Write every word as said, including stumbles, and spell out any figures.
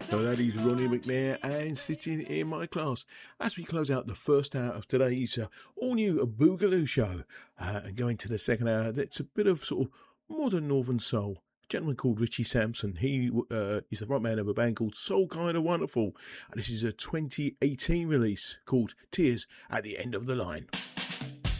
So that is Ronnie McNair and Sitting in My Class as we close out the first hour of today's uh, all-new Boogaloo show uh, and go into the second hour. That's a bit of sort of modern northern soul. A gentleman called Richie Sampson. He uh, is the front man of a band called Soul Kinda Wonderful, and this is a twenty eighteen release called Tears at the End of the Line.